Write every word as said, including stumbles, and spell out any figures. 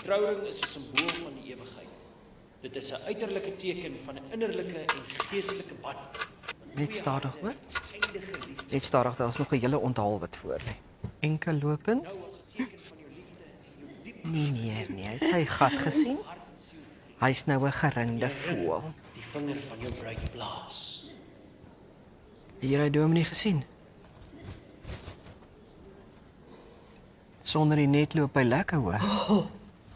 trouring is 'n simbool van die ewigheid. Dit is 'n uiterlike teken van 'n innerlike en geestelike band. Net stadig hoor. Net stadig, daar is nog 'n hele onthaal wat voor lê. Enkel lopend. Nee, nee, nee, het sy gat gesien? Hy's nou 'n geringde voël. Die vinger van jou bruid blaas. Hier hy Dominee gesien. Sonder die net loop hy lekker hoor. Oh,